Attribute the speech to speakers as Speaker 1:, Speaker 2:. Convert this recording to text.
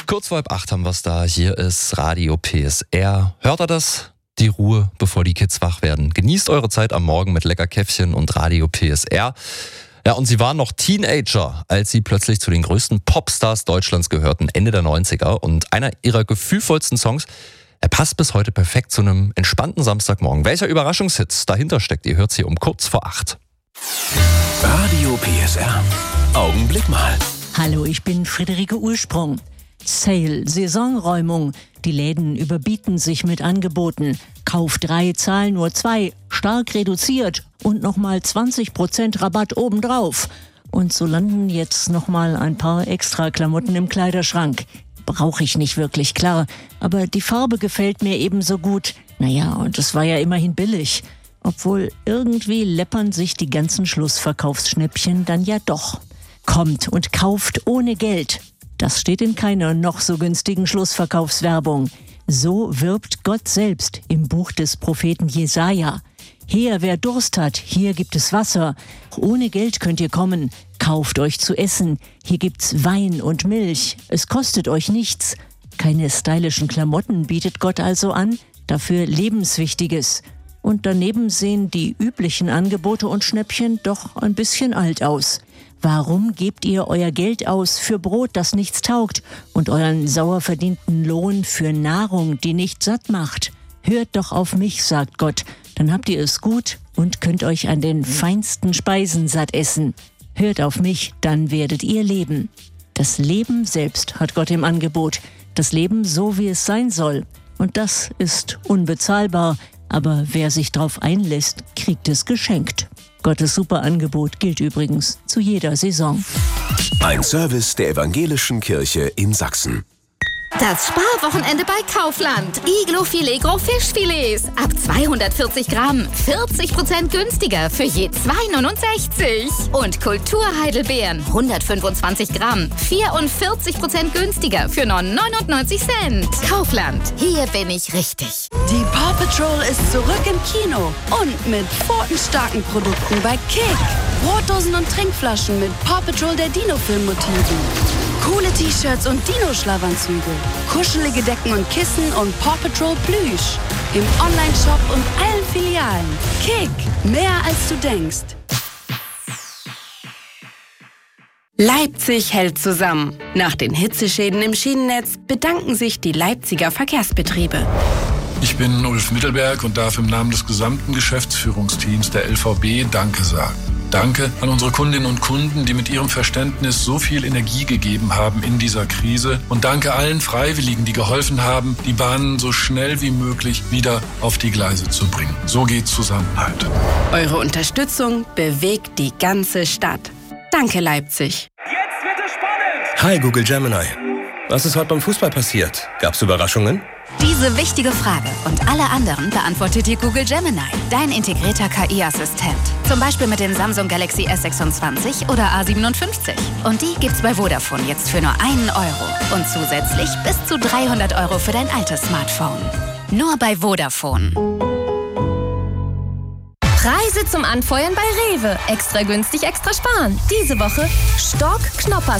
Speaker 1: Kurz vor 7:30 haben wir es da. Hier ist Radio PSR. Hört ihr das? Die Ruhe, bevor die Kids wach werden. Genießt eure Zeit am Morgen mit lecker Käffchen und Radio PSR. Ja, und sie waren noch Teenager, als sie plötzlich zu den größten Popstars Deutschlands gehörten, Ende der 90er. Und einer ihrer gefühlvollsten Songs, er passt bis heute perfekt zu einem entspannten Samstagmorgen. Welcher Überraschungshit dahinter steckt, ihr hört sie um kurz vor 8.
Speaker 2: Radio PSR. Augenblick mal.
Speaker 3: Hallo, ich bin Friederike Ursprung. Sale, Saisonräumung. Die Läden überbieten sich mit Angeboten. Kauf 3, zahl nur 2. Stark reduziert und nochmal 20% Rabatt obendrauf. Und so landen jetzt nochmal ein paar extra Klamotten im Kleiderschrank. Brauche ich nicht wirklich, klar. Aber die Farbe gefällt mir ebenso gut. Naja, und es war ja immerhin billig. Obwohl irgendwie läppern sich die ganzen Schlussverkaufsschnäppchen dann ja doch. Kommt und kauft ohne Geld. Das steht in keiner noch so günstigen Schlussverkaufswerbung. So wirbt Gott selbst im Buch des Propheten Jesaja. Her, wer Durst hat, hier gibt es Wasser. Ohne Geld könnt ihr kommen. Kauft euch zu essen. Hier gibt's Wein und Milch. Es kostet euch nichts. Keine stylischen Klamotten bietet Gott also an, dafür Lebenswichtiges. Und daneben sehen die üblichen Angebote und Schnäppchen doch ein bisschen alt aus. Warum gebt ihr euer Geld aus für Brot, das nichts taugt, und euren sauer verdienten Lohn für Nahrung, die nicht satt macht? Hört doch auf mich, sagt Gott, dann habt ihr es gut und könnt euch an den feinsten Speisen satt essen. Hört auf mich, dann werdet ihr leben. Das Leben selbst hat Gott im Angebot, das Leben so, wie es sein soll. Und das ist unbezahlbar, aber wer sich drauf einlässt, kriegt es geschenkt. Gottes super Angebot gilt übrigens zu jeder Saison.
Speaker 2: Ein Service der Evangelischen Kirche in Sachsen.
Speaker 4: Das Sparwochenende bei Kaufland. Iglo Filet Gros Fischfilets. Ab 240 Gramm. 40% günstiger für je 2,69. Und Kulturheidelbeeren. 125 Gramm. 44% günstiger für nur 99 Cent. Kaufland. Hier bin ich richtig.
Speaker 5: Die Paw Patrol ist zurück im Kino. Und mit pfotenstarken Produkten bei Kick. Brotdosen und Trinkflaschen mit Paw Patrol der Dino-Film-Motiven. Coole T-Shirts und Dino-Schlafanzüge. Kuschelige Decken und Kissen und Paw Patrol Plüsch. Im Onlineshop und allen Filialen. Kick. Mehr als du denkst.
Speaker 6: Leipzig hält zusammen. Nach den Hitzeschäden im Schienennetz bedanken sich die Leipziger Verkehrsbetriebe.
Speaker 7: Ich bin Ulf Mittelberg und darf im Namen des gesamten Geschäftsführungsteams der LVB Danke sagen. Danke an unsere Kundinnen und Kunden, die mit ihrem Verständnis so viel Energie gegeben haben in dieser Krise. Und danke allen Freiwilligen, die geholfen haben, die Bahnen so schnell wie möglich wieder auf die Gleise zu bringen. So geht Zusammenhalt.
Speaker 6: Eure Unterstützung bewegt die ganze Stadt. Danke, Leipzig.
Speaker 8: Jetzt wird es spannend!
Speaker 9: Hi, Google Gemini. Was ist heute beim Fußball passiert? Gab's Überraschungen?
Speaker 4: Diese wichtige Frage und alle anderen beantwortet dir Google Gemini, dein integrierter KI-Assistent. Zum Beispiel mit dem Samsung Galaxy S26 oder A57. Und die gibt's bei Vodafone jetzt für nur 1 Euro. Und zusätzlich bis zu 300 Euro für dein altes Smartphone. Nur bei Vodafone.
Speaker 10: Preise zum Anfeuern bei Rewe. Extra günstig, extra sparen. Diese Woche Stork Knoppers